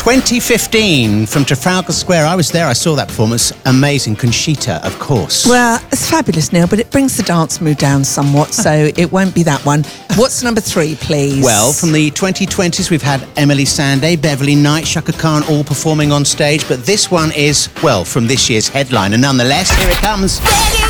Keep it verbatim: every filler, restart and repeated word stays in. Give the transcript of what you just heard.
twenty fifteen from Trafalgar Square. I was there. I saw that performance. Amazing. Conchita, of course. Well, it's fabulous, Neil, but it brings the dance mood down somewhat, so it won't be that one. What's number three, please? Well, from the twenty twenties, we've had Emily Sandé, Beverly Knight, Shaka Khan all performing on stage, but this one is, well, from this year's headliner. Nonetheless, here it comes. Ready